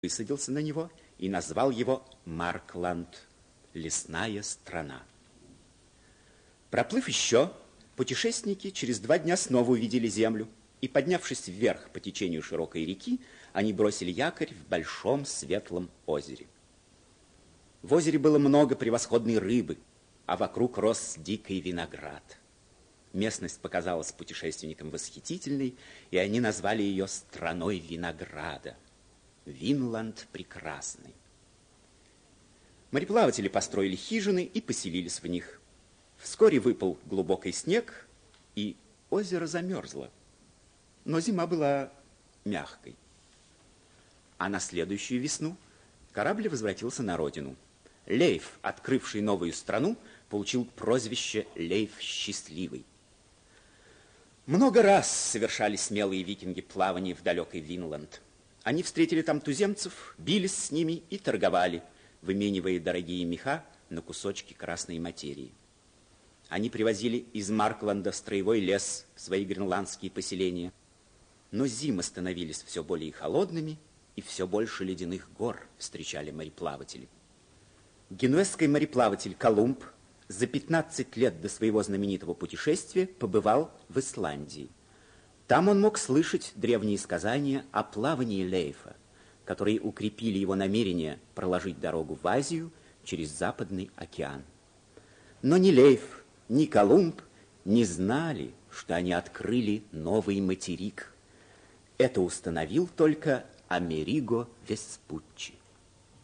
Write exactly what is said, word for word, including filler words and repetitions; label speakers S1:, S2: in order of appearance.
S1: высадился на него и назвал его Маркланд, лесная страна. Проплыв еще, путешественники через два дня снова увидели землю, и, поднявшись вверх по течению широкой реки, они бросили якорь в большом светлом озере. В озере было много превосходной рыбы, а вокруг рос дикий виноград. Местность показалась путешественникам восхитительной, и они назвали ее страной винограда. Винланд прекрасный. Мореплаватели построили хижины и поселились в них. Вскоре выпал глубокий снег, и озеро замерзло. Но зима была мягкой. А на следующую весну корабль возвратился на родину. Лейф, открывший новую страну, получил прозвище Лейф Счастливый. Много раз совершали смелые викинги плавание в далекий Винланд. Они встретили там туземцев, бились с ними и торговали, выменивая дорогие меха на кусочки красной материи. Они привозили из Маркланда строевой лес в свои гренландские поселения. Но зимы становились все более холодными, и все больше ледяных гор встречали мореплаватели. Генуэзский мореплаватель Колумб за пятнадцать лет до своего знаменитого путешествия побывал в Исландии. Там он мог слышать древние сказания о плавании Лейфа, которые укрепили его намерение проложить дорогу в Азию через Западный океан. Но ни Лейф, ни Колумб не знали, что они открыли новый материк. Это установил только Америго Веспуччи.